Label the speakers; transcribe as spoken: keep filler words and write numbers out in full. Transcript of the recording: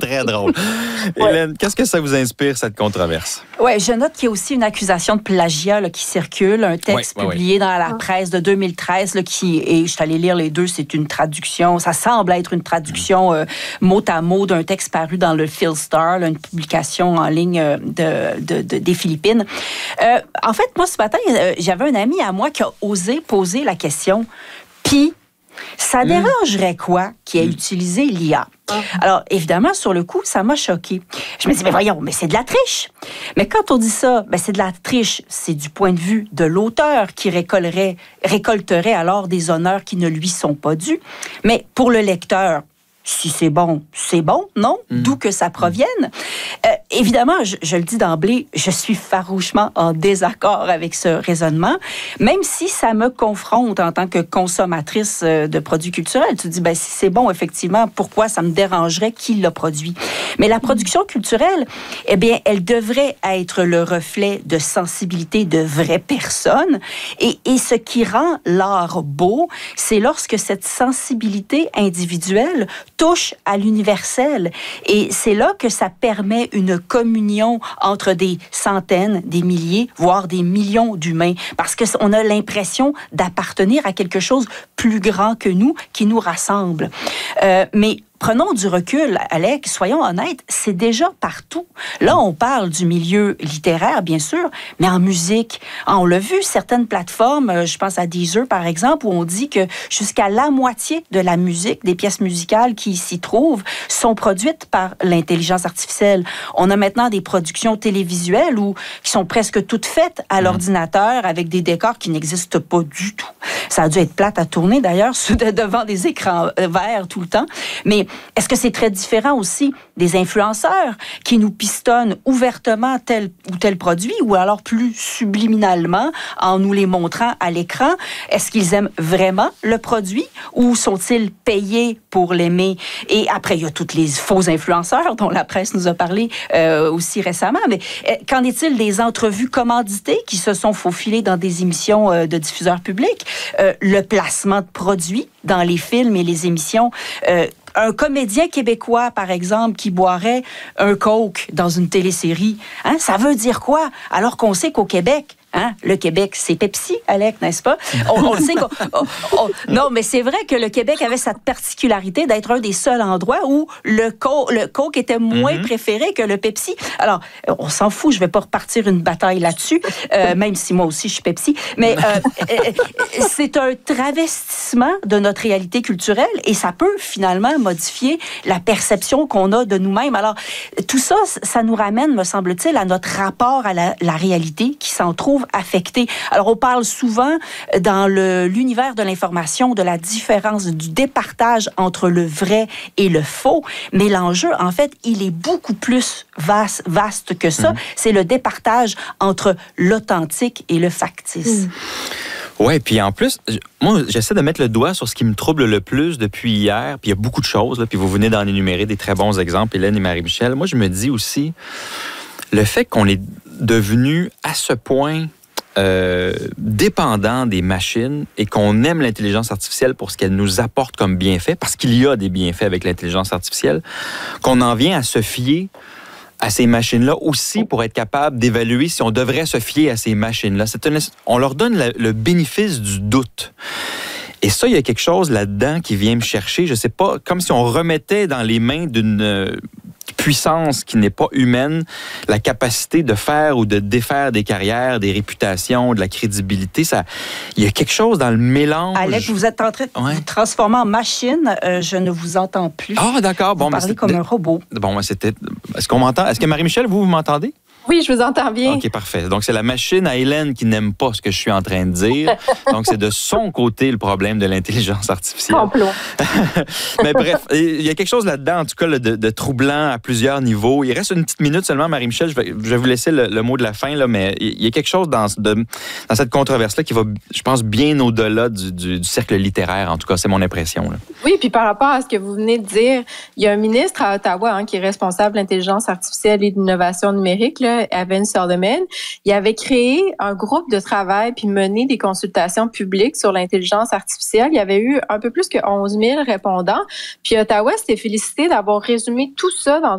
Speaker 1: très drôle. Ouais. Hélène, qu'est-ce que ça vous inspire, cette controverse?
Speaker 2: Oui, je note qu'il y a aussi une accusation de plagiat là, qui circule, un texte ouais, ouais, publié ouais. dans la presse de deux mille treize là, qui, et je suis allée lire les deux, c'est une traduction, ça semble être une traduction euh, mot à mot d'un texte paru dans le Phil Star, là, une publication en ligne de, de, de, des Philippines. Euh, en fait, moi, ce matin, euh, j'avais un ami à moi qui a osé poser la question, puis ça dérangerait quoi qui a utilisé l'I A? Alors, évidemment, sur le coup, ça m'a choquée. Je me dis, mais voyons, mais c'est de la triche. Mais quand on dit ça, ben c'est de la triche, c'est du point de vue de l'auteur qui récolterait, récolterait alors des honneurs qui ne lui sont pas dus. Mais pour le lecteur, si c'est bon, c'est bon, non? Mmh. D'où que ça provienne. Euh, évidemment, je, je le dis d'emblée, je suis farouchement en désaccord avec ce raisonnement, même si ça me confronte en tant que consommatrice de produits culturels. Tu te dis, ben, si c'est bon, effectivement, pourquoi ça me dérangerait qui l'a produit? Mais la production culturelle, eh bien, elle devrait être le reflet de sensibilité de vraies personnes. Et, et ce qui rend l'art beau, c'est lorsque cette sensibilité individuelle touche à l'universel. Et c'est là que ça permet une communion entre des centaines, des milliers, voire des millions d'humains. Parce qu'on a l'impression d'appartenir à quelque chose plus grand que nous, qui nous rassemble. Euh, mais prenons du recul, Alec, soyons honnêtes, c'est déjà partout. Là, on parle du milieu littéraire, bien sûr, mais en musique. On l'a vu, certaines plateformes, je pense à Deezer, par exemple, où on dit que jusqu'à la moitié de la musique, des pièces musicales qui s'y trouvent, sont produites par l'intelligence artificielle. On a maintenant des productions télévisuelles où, qui sont presque toutes faites à mmh. l'ordinateur avec des décors qui n'existent pas du tout. Ça a dû être plate à tourner, d'ailleurs, devant des écrans verts tout le temps. Mais est-ce que c'est très différent aussi des influenceurs qui nous pistonnent ouvertement tel ou tel produit ou alors plus subliminalement en nous les montrant à l'écran? Est-ce qu'ils aiment vraiment le produit ou sont-ils payés pour l'aimer? Et après, il y a tous les faux influenceurs dont la presse nous a parlé euh, aussi récemment. Mais euh, qu'en est-il des entrevues commanditées qui se sont faufilées dans des émissions euh, de diffuseurs publics? Euh, le placement de produits dans les films et les émissions. Euh, un comédien québécois, par exemple, qui boirait un Coke dans une télésérie, hein, ça veut dire quoi? Alors qu'on sait qu'au Québec, hein, le Québec, c'est Pepsi, Alec, n'est-ce pas? On, on le sait. On, on, non, mais c'est vrai que le Québec avait cette particularité d'être un des seuls endroits où le, co, le Coke était moins mm-hmm. préféré que le Pepsi. Alors, on s'en fout, je ne vais pas repartir une bataille là-dessus, euh, même si moi aussi je suis Pepsi. Mais euh, c'est un travestissement de notre réalité culturelle et ça peut finalement modifier la perception qu'on a de nous-mêmes. Alors, tout ça, ça nous ramène, me semble-t-il, à notre rapport à la, la réalité qui s'en trouve affecté. Alors, on parle souvent dans le, l'univers de l'information de la différence du départage entre le vrai et le faux, mais l'enjeu, en fait, il est beaucoup plus vaste, vaste que ça. Mmh. C'est le départage entre l'authentique et le factice. Mmh.
Speaker 1: Oui, puis en plus, moi, j'essaie de mettre le doigt sur ce qui me trouble le plus depuis hier, puis il y a beaucoup de choses, là, puis vous venez d'en énumérer des très bons exemples, Hélène et Marie-Michel. Moi, je me dis aussi, le fait qu'on est devenu à ce point euh, dépendant des machines et qu'on aime l'intelligence artificielle pour ce qu'elle nous apporte comme bienfait, parce qu'il y a des bienfaits avec l'intelligence artificielle, qu'on en vient à se fier à ces machines-là aussi pour être capable d'évaluer si on devrait se fier à ces machines-là. C'est une, on leur donne le, le bénéfice du doute. Et ça, il y a quelque chose là-dedans qui vient me chercher. Je sais pas, comme si on remettait dans les mains d'une euh, puissance qui n'est pas humaine la capacité de faire ou de défaire des carrières, des réputations, de la crédibilité. Ça, il y a quelque chose dans le mélange.
Speaker 2: Alec, vous êtes en train de ouais. vous transformer en machine. Euh, je ne vous entends plus.
Speaker 1: Ah, d'accord. Bon,
Speaker 2: vous parlez comme un robot.
Speaker 1: Bon, c'était. Est-ce qu'on m'entend? Est-ce que Marie-Michel, vous, vous m'entendez?
Speaker 3: Oui, je vous entends bien.
Speaker 1: OK, parfait. Donc, c'est la machine à Hélène qui n'aime pas ce que je suis en train de dire. Donc, c'est de son côté le problème de l'intelligence artificielle.
Speaker 3: Complot.
Speaker 1: Mais bref, il y a quelque chose là-dedans, en tout cas, de, de troublant à plusieurs niveaux. Il reste une petite minute seulement, Marie-Michel. Je vais, je vais vous laisser le, le mot de la fin, là, mais il y a quelque chose dans, de, dans cette controverse-là qui va, je pense, bien au-delà du, du, du cercle littéraire. En tout cas, c'est mon impression. Là.
Speaker 3: Oui, puis par rapport à ce que vous venez de dire, il y a un ministre à Ottawa hein, qui est responsable de l'intelligence artificielle et de l'innovation numérique, là, Evan Solomon. Il avait créé un groupe de travail puis mené des consultations publiques sur l'intelligence artificielle. Il y avait eu un peu plus que onze mille répondants. Puis Ottawa s'était félicité d'avoir résumé tout ça dans